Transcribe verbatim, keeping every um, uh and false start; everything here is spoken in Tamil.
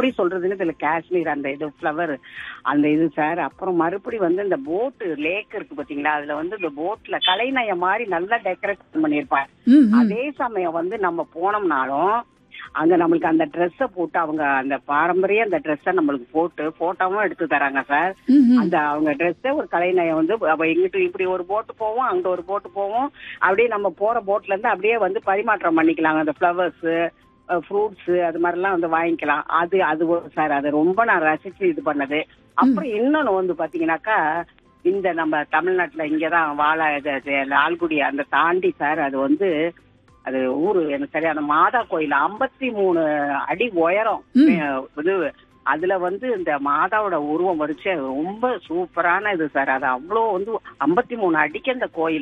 எப்படி சொல்றதுன்னு இதுல காஷ்மீர் அந்த இது ஃபிளவர் அந்த இது சார். அப்புறம் மறுபடி வந்து இந்த போட்டு லேக் இருக்கு பாத்தீங்களா, அதுல வந்து இந்த போட்ல கலைநய மாதிரி நல்லா டெக்கரேஷன் பண்ணிருப்பாங்க. அதே சமயம் வந்து நம்ம போனோம்னாலும் அங்க நம்மளுக்கு அந்த ட்ரெஸ்ஸ போட்டு அவங்க அந்த பாரம்பரிய அந்த ட்ரெஸ்ஸ நம்மளுக்கு போட்டு போட்டோவும் எடுத்து தராங்க சார். அந்த அவங்க ட்ரெஸ்ஸ ஒரு கலைநயம் வந்து எங்கிட்ட இப்படி ஒரு போட்டு போவோம், அங்க ஒரு போட்டு போவோம், அப்படியே நம்ம போற போட்ல இருந்து அப்படியே வந்து பரிமாற்றம் பண்ணிக்கலாம். அந்த ஃபிளவர்ஸ் ஃப்ரூட்ஸ் அது மாதிரிலாம் வந்து வாங்கிக்கலாம். அது அது ஒரு சார், அது ரொம்ப நான் ரசிச்சு இது பண்ணது. அப்புறம் இன்னொன்னு வந்து பாத்தீங்கன்னாக்கா, இந்த நம்ம தமிழ்நாட்டுல இங்கதான் வாழ லால்குடி அந்த தாண்டி சார், அது வந்து அது ஊரு எனக்கு சரியான மாதா கோயில் ஐம்பத்தி மூணு அடி உயரம் இது. அதுல வந்து இந்த மாதாவோட உருவம் வரிச்சு ரொம்ப சூப்பரான இது சார். அது அவ்வளோ வந்து ஐம்பத்தி மூணு அடிக்கு அந்த கோயில்